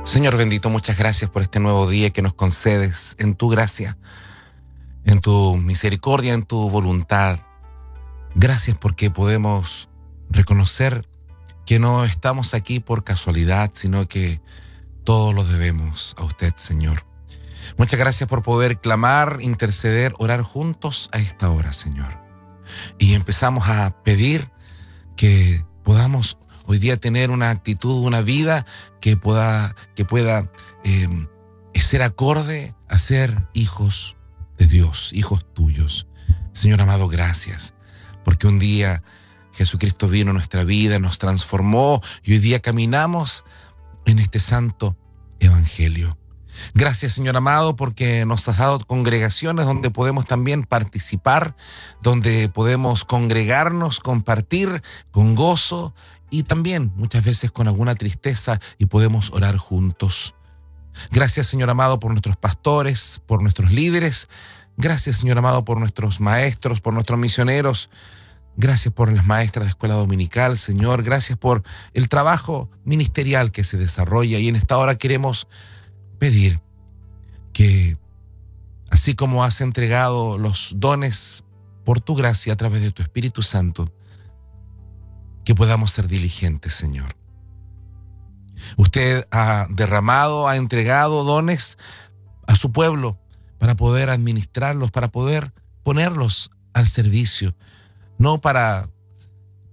Señor bendito, muchas gracias por este nuevo día que nos concedes en tu gracia, en tu misericordia, en tu voluntad. Gracias porque podemos reconocer que no estamos aquí por casualidad, sino que todo lo debemos a usted, Señor. Muchas gracias por poder clamar, interceder, orar juntos a esta hora, Señor. Y empezamos a pedir que podamos hoy día tener una actitud, una vida que pueda ser acorde a ser hijos de Dios, hijos tuyos. Señor amado, gracias, porque un día Jesucristo vino a nuestra vida, nos transformó y hoy día caminamos en este santo evangelio. Gracias, Señor amado, porque nos has dado congregaciones donde podemos también participar, donde podemos congregarnos, compartir con gozo y también muchas veces con alguna tristeza y podemos orar juntos. Gracias, Señor amado, por nuestros pastores, por nuestros líderes. Gracias, Señor amado, por nuestros maestros, por nuestros misioneros. Gracias por las maestras de escuela dominical, Señor. Gracias por el trabajo ministerial que se desarrolla y en esta hora queremos pedir que, así como has entregado los dones por tu gracia a través de tu Espíritu Santo, que podamos ser diligentes, Señor. Usted ha derramado, ha entregado dones a su pueblo para poder administrarlos, para poder ponerlos al servicio, no para